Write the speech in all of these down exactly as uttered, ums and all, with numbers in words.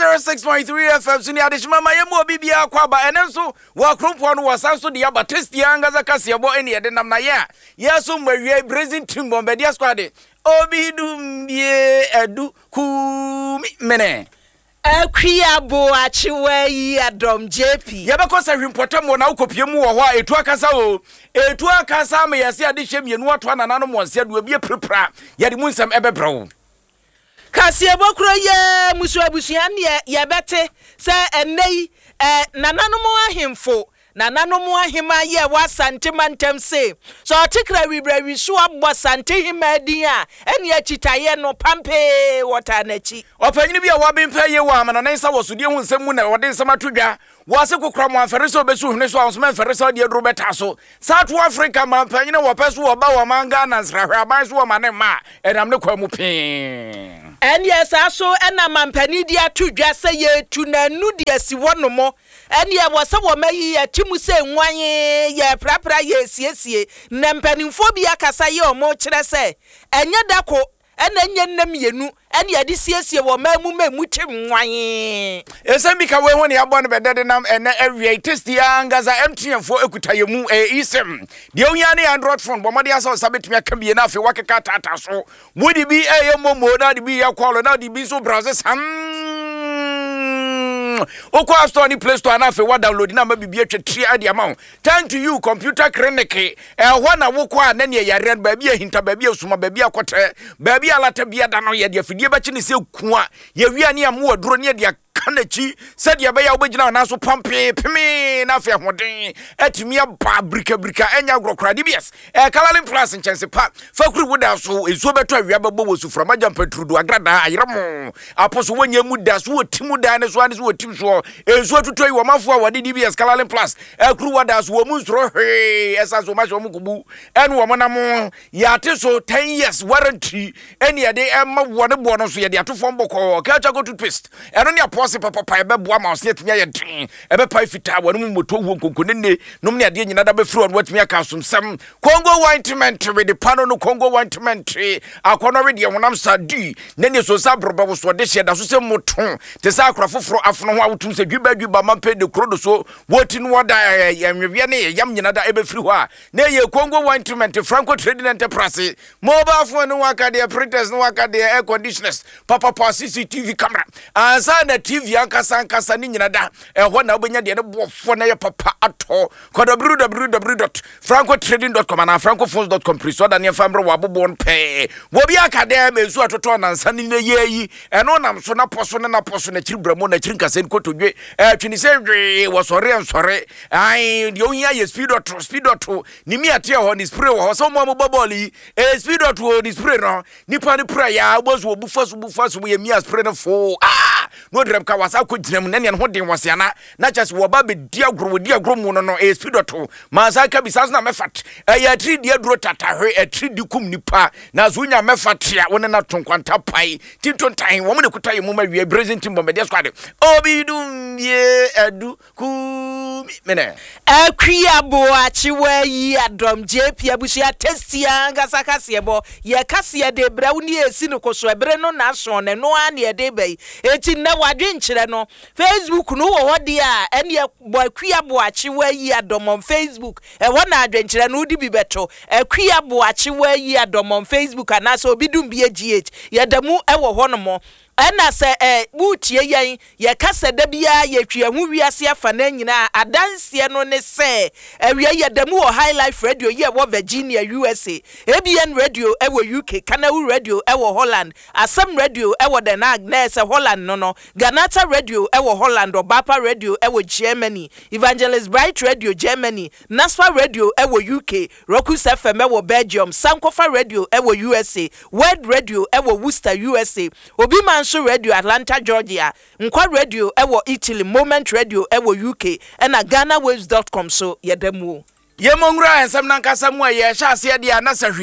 zero six point three F M suni adishima mayemu bibia kwaba enenso wa krompo no wasanso de abatesti angaza kasebo ene yede nam na ye yeso mwawie Brazil team bombedia squad obidumbie edu kumi mene Akwiabo achiwe Adom J P yabeko sa hwimpotam wo na ukopie mu wo ho a etu akasa o etu akasa me yase ade hye mienu ato anana no monse adu abie prepra yade mu nsam ebebrewo Kasiebo kro ye musu abusuan ye yebete se enei eh nananom ahemfo nananom ahema ye wasante mantem se so otikra wibra wisu abbo sante hema din a ene achitaye no pampe wota nachi opanyini bia wa bempa ye wa amana nansa wosodie hu nsem mu na wode nsem atodwa wase kokra mo afere so besu hune so ansoma afere so de dro beta so South Africa man panyini wo peso wo ba wo manga na nsrahwe aban so wo mane ma enam ne kwa mu pin en yes aso ena mampani dia tudwa se ye tunanu dia si wonomo en ye wo se wo mayi ya timu se nwanyi ye prapra ye siesie na mpanimfo bia kasa ye omo kire se enye dako ena nye nam yenu en ye di siesie wo mamu mamu tim nwanyi esem ka we hone abo no bedede nam ena awie testi angaza M T N fo ekutayemu e isem de onya ne Android phone bo mode asa sabetumi aka bie na afi wakeka tata so mudi bi eye momo na di bi ya kwalo na di bi so browser sam Oko App Store ni Play Store na afi wa download na ma bibia twetri ade ama thank to you computer clinic eh ho na wo kwa na ne yare ba bia hinta ba bia suma ba bia kote ba bia lata bia da no ye de afidie ba chi ne se kuwa ye wia ne am wo duro ne de kanachi said ya baya obegina na so pampe peme na afi ahoden atimi aba brika brika enya grokra D B S eh Calalin Plus nchance pa fakuru woda so ezo beto awia babo wo sufra majam petrudu agrada ayiramo aposo wonye mu da so otimu da ne so ane so otim so ezo tutoi wo mafo a wode D B S Calalin Plus ekuru woda so wo mu nsro hwe esa so ma so mu kubu ene wo monam ya te so ten years warranty ene ye de emma wode bo no so ye de atofo mboko ka cha go toothpaste eno ne apo papa papa ebe boa ma osia tnya ye din ebe pai fita wonu mu moto hu konkonne nom ne ade nyina da be firi on watumi aka somsam Congo ointment with the pano no Congo ointment akono we de honam sadi ne ne so sabroba wo so de hye da so se moto te sa akra foforo afono ho awotum se dwiba dwiba mampe de krodo so woti no da yanwe ne yam nyina da ebe firi ho a ne ye Congo ointment Franco Trading Enterprise mobile phone no waka de printers no waka de air conditioners papa pa C C T V camera ansa na T V ankasa ankasa ni nyina da ehwo na obenya de bofo na ye papa ato kodo w w w dot franco trading dot com na francophones dot com priso da ne famre wa bobon pe wo bi akade mezu atoto na nsa ni yeyi eno nam so na poso na poso na chiribramo na chirinkasa nkotodwe eh twini se dwe wo sore ensore ai de ohia ye speed dot speed dot ni mi ate ho ni spray wo so mo boboli eh speed dot ni spray no nipa ni pra ya bozu obufaso bufaso ye mi spray no fo ah no drem ka wasa ko ginam na ne ho den wasiana na chase wo ba be dia gro dia gro mu no no e speed to ma sa ka bisas na mefat e ya tri dia dro tatahwe e tri di kum nipa na zo nya mefat ya wona na tonkwanta pai tinton tan wo mo ne kutaye mu ma wie Brazil team bombe dia squad obidum ye edu ku mene Akwiabo achiwe Adom J P abusia testia ngasa kasebo ye kase de brauni esi no koso ebre no na so ne no an ye de bai eti na wadwe nkyere no Facebook no wo hode a ene Akwiabo achiwe Adom on Facebook e wona adwe nkyere no di bi beto Akwiabo achiwe Adom on Facebook anaso obidum bi G H ye damu e wo hono ena se eh butie yen ye kasa da bia ye twa hu wiase afa na nyina adanse no ne se awia ye damu o High Life Radio ye wo Virginia U S A A B N Radio e wo U K Kanawu Radio e wo Holland Asam Radio e wo Den Haag na se Holland no no Ganata Radio e wo Holland Obapa Radio e wo Germany Evangelist Bright Radio Germany Nasfa Radio e wo U K Rokus F M e wo Belgium Sankofa Radio e wo U S A Word Radio e wo Worcester U S A Obi man Radio Atlanta Georgia Nkwa Radio ewo Italy Moment Radio ewo U K ena ghana waves dot com so yedemu ye mongra ensem nankasa mu ye hya ase de anasahwi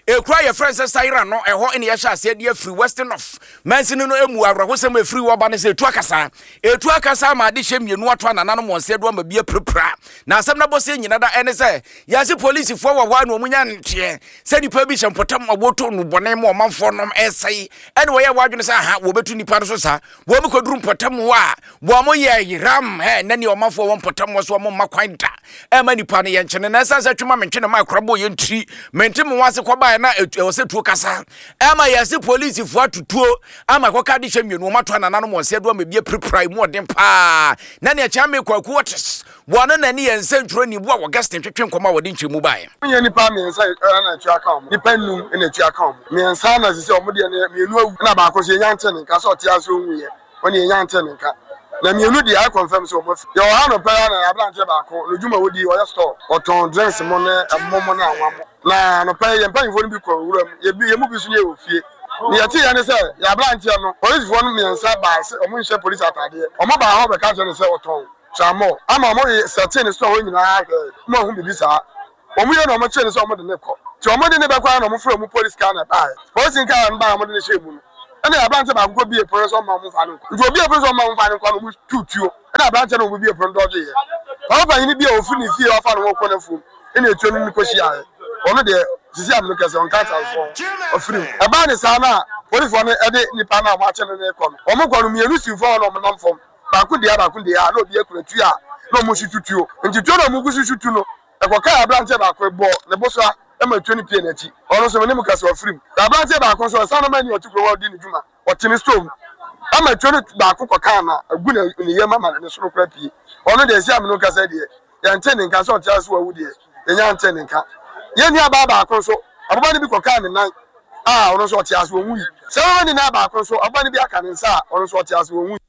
ekura ye friends Saira no eho ene ye sha ase de free western of mansini no emu awraho sem free wo ba ne se etu akasa etu akasa ma de hye mienu ato anana no monse do ma bia prepra na asem na bose nyina da ene se yase police fo wo hwa no munya ntie se nipa bi hyempotam aboto no bone ma omanfo no esai ene wo ye wadwene se ha wo betu nipa no so sa wo me koduru mpotam wo a wo mo ye ram he na ne omanfo wo mpotam wo so mo makwan da e ma nipa no ye nchene na sa sa twuma mentwe ma akrabo ye ntri mentem wase kwaba na e se tuo kasa e ma yase police fo atutuo ama koka de hye mienu mato anana no monse do ma bia prepra mu odem pa na ne cha me kwaku wates wono na ne yense ntro ni bo a Augustine twetwe nkoma wode nchemu bae nye nipa me nsa na tu account nipa num na tu account me nsa na sese omo de na mienu awu na ba ko se nyante ne nka so te aso nwuye woni nyante ne nka na mienu di I confirm so omo yo ha no pa na ablante ba ko lojuma wodi o ya store oton drinks mo na ammo na anwa na no pa ye mpa info ni bi ko wuram ye bi ye mu bi so nye ofie ni yati ya ne se ya ablante no police fo no me nsa ba se omo nhye police atade omo ba ho be ka je ne se oton Chamo, ama omo certain so ho nyina ha mo hu bibi sa omo ye no omo che ne so omo de ne ko ti omo de ne be kwa na omo fura omo police car na ba police car na ba omo de ne shemu no ene ablante ba ko bi e police omo mo fa no nti obi e police omo mo fa no kwa no mo tutuo ene ablante no omo bi e police doje ye ba ba yin bi e ofu ni fie ofa no ko na fu ene etuo no ko hia omo de sisi am no kase on kata so ofiri e ba ne sa na police fo no e de nipa na mo ache ne ne ko no omo ko no mienu sifo no omo nam fom ba ku dia ba ku dia na obi ekuratu a na omo hitutuo nti tuo na omo gusu shutu no e ko ka ablante ba ko bo ne bo so e ma tuo ni pie na chi ono so ne mu kase ofiri ablante ba ko so sa no mani otukro wa di ni djuma otini storm ama tuo ba ko ko ka na agu na ne yema ma ne so kra pie ono de esi am no kase de ya nte ne nka so tia so awu de ye nya nte ne nka ye ni aba ba ko so aboba ni bi ko ka ne nan ah ono so tia so onwu yi se wo ni na ba ko so aboba ni bi aka ne nsa ono so tia so onwu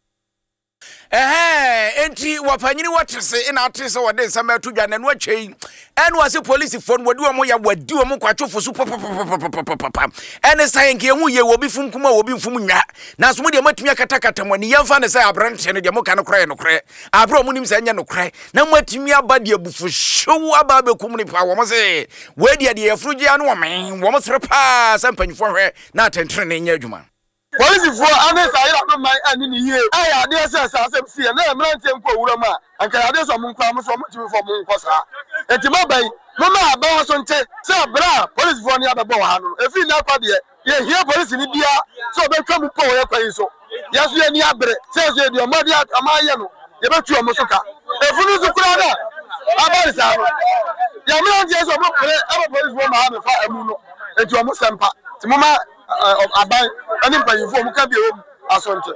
eh enti wapanyini watese ina atese wode nsama atudwa na no atwei ene wase police phone wodi omo ya wadi omo kwatwofo su papa ene sai nke hu ye wobi fum kuma wobi mfum nwa na so mo de matumi akatakata mo ne yemfa ne sai abrante ne de mo ka no kra no kra abro mo nim sai nya no kra na matumi aba de abufu show aba be kum ni pa wo mo se wedi de yefruji anu wo men wo mo sere pa sampanyfo hwe na atentre ne nya adwuma police for honest I don't mind any ni ye eh ya dey say say see na emrante nko owura ma anka ya dey so mo nkwa mo so mo timi for mo nkwa sa enti ma bai mo ma aba so nte say bra police for ni abebo wa no e fi na kwa de ye here police ni bia so be twa mo po ye kwa so ya so ye ni abre say say de mo dia amaye no ye be tu mo so ka e fu nu so kura da aba sa ya emrante so mo kure aba police for ma ha me fa amu no enti mo sempa ti mo ma abai ani mpanyifo mu ka bi o asonte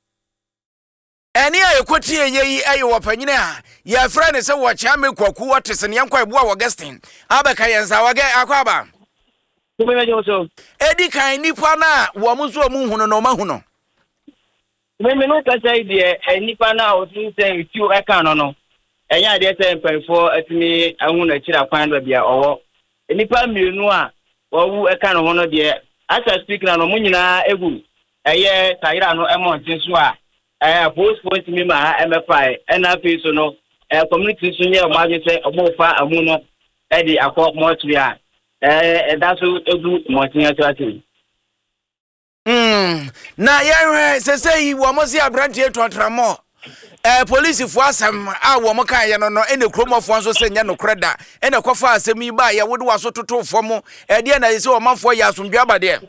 eni ayekoti eyi ayi wapanyine a ya fra ne se wo cha me kwaku wotese ne yankwa ebo a Augustine abeka yensa wage akwaba Kume jo so edi kan nipa na wo mu so mu hunu no ma hunu me me no ka sai de nipa na o tin se tiu e kan no no enya de se mpanyifo atimi ahunu akira kwan ba bia owo nipa mienu a wo wu e kan no no de asa speak na no munyina egu eye Saira no emontin so a eh post point me ma mfi na fe so no eh community so nye ma je se obofa amu no e di akọ motri a eh da so egu motin atati mm na ye se se yi wo mo si abrante etontramo eh police fo asem a wo mo kan ye no no ene kromofo nso se nya no kreda ene kofa asem yi ba ye wode waso toto fo mo e de na ye se wo manfo ya asomdwa ba de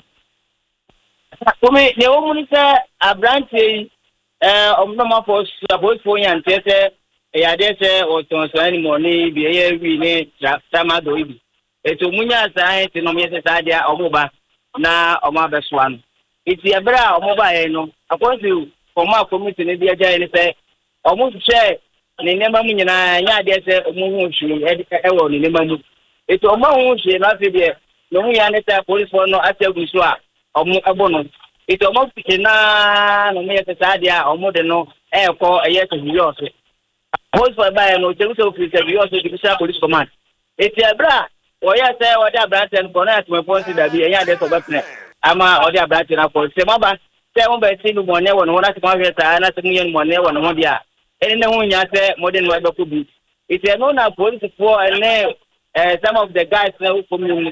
Kome ne wo mu ni se abrante eh omno manfo suppose fo yan tese ya de se o ton so ani mo ni bi ye wi ni tama do ibi eto munya sai ti no me se sa dia omoba na oma beswa no iti ebra omoba ye no akonzi Koma committee ne dia jai ne se omo hwe ne nema mu nyina nya de se omo hu hwe e wo ne nema mu eto omo hu hwe na se de no mu ya ne ta police for no atagu so a omo abo no eto omo fike na no me se sa dia omo de no e ko eye to hwe o se police for ba no tegu so free se hwe o se di sa police command eti abra o ya se o da bra ten ko na atme point da bi nya de so ba pne ama o da bra ten na ko se maba se mo be sinu mo ne won wona se mo hweta na se mo yen mo ne won mo dia ene ne hu nya se modern wa be ko bi it no na police for ene eh some of the guys na who come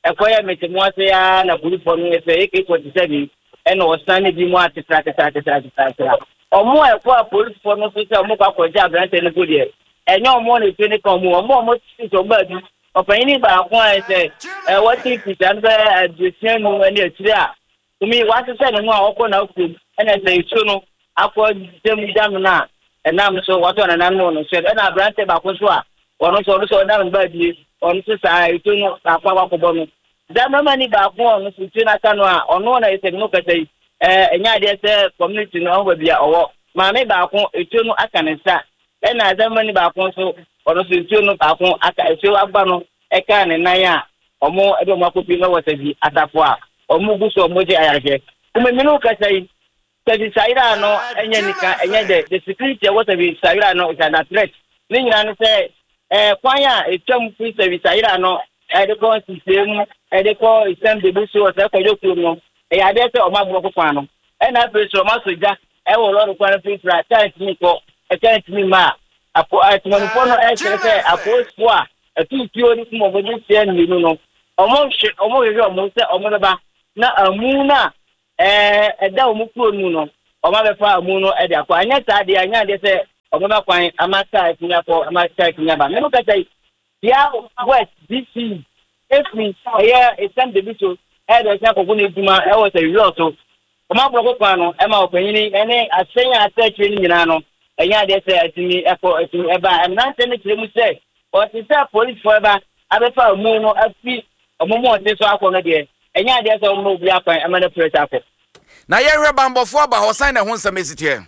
ekoya metemwase ya na polifo no efe A K forty-seven ena osane bi mu atitra atitra atitra atitra omo ekwa polifo no so se omo kwa kwaja abrante ne godie enye omo na efe ne ka omo omo omo so gba bi opanyini ba ko ese e wati kitan ba adresian no ene atire a umi wase se ne no a okọ na okum ena se isu no akọ dem dam na enam so wato na nan no so ena abrante ba ko so a ono so ono so dam ba bi ono so sa isu no akwa akọ no da mama ni ba ko ono so tu na kanu a ono na ese no katai eh enya de se community no ho bia owo ma me ba ko etu no aka ne sa ena da mama ni ba ko so ono so etu no ba ko aka etu agba no e ka ne nan a omo ebe omo akopi no wasabi atafo a omo gu so omo je ayage kuma me no katai kaji saira no enya nika enya de the security wasabi saira no is an threat ni nyina no se eh kwan a etwam free service saira no e de ko system e de ko system de busu o se ko yoku no e ya de se o ma gbo ko kwan no e na pe so ma soja e wo lo kwan free fra chance ni ko e chance ni ma apo atmo ni fono e se se apo spo a e tu ti o ni mo bo ni se ni no o mo o mo yo mo se o mo ba na amu na eh e da o mu kuro nu no o ma be fa amu no e de akwa anya ta de anya de se o ma kwan amata e nya ko amata e nya ba me no ka tai ya west D C if me here is some the bicho e do nya ko ni duma e wo se ri so o ma bro ko kwa no e ma opanyini ene asenya atachiri ni nyina no enya de se atimi e ko atimi e ba em na tene kire mu se o se se police forever abefa mu no afi omomo o se so akọ no de enya de se o mo bi akwan e ma na pressure akọ na ye hwe bambofo aba hosan na ho nsam esitie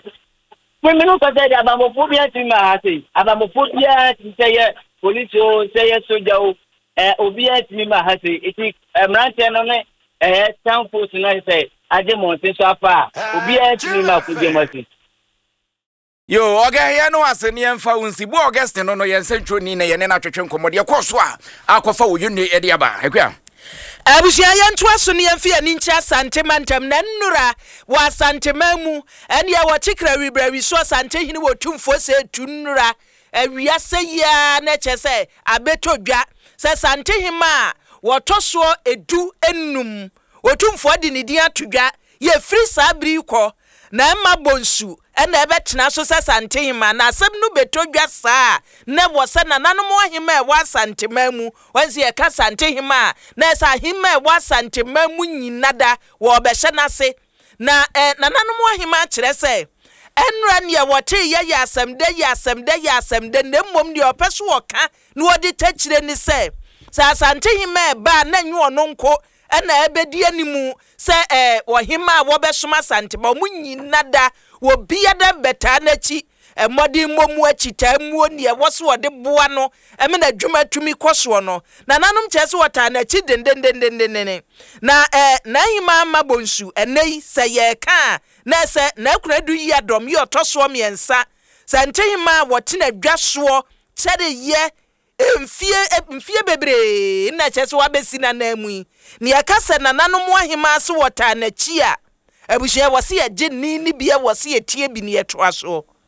me me no ka de abamofo bi atimi ma ha sei abamofo bi atimi se ye police o se ye soja o eh obi atimi ma ha sei iti emrante no ne eh town force na se ade monte so afa obi atimi ma ku je masi yo oga ya no aseni emfa unsi bu Augustine no no yensentro ni na yene na twetwe nkomode yekoso a akofa wo yunu e de aba hekwa Abusia yentu aso ne yemfi ani ncha sante mantam na nnura wa sante mamu ene ya wo chikra wibrawi so sante hini wo tumfo se tunura awia seya na chese abetodwa se sante hima wo toso edu enum wo tumfo de ne din atodwa ye free sabri ko na emma bonsu ena ebetena so se sante hima na asem no betodwa saa na wo se na nanom hima e wa sante mamu wanzi e ka sante hima na sa hima e wa sante mamu nyinada wo behye na se na eh, na nanom hima kire se enra ne wote ye ya asemde ya asemde ya asemde na mmom de opeso woka na wodi tachire ni se sa sante hima e ba na nyu ono nko ena ebedi animu se eh wo hima wo besoma sante ba munyinada wo biada beta na chi e modi momu achita muo ne e woso wode boa no e me na dwuma tumi koso no na nanom chese wota na chi dendendendendene na eh na hima ma bonsu enei se ye ka na se na kunadu yi adom yi otoso miensa sante hima wote na dwaso chede ye mfie mfie bebre na chese wa besi na namu ni akase na nanom ahima so wota na chi a abushia wose ye gye ni ni bia wose ye tie bi ne yetwa so